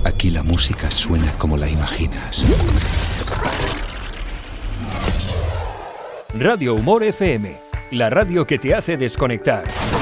Aquí la música suena como la imaginas. Radio Humor FM, la radio que te hace desconectar.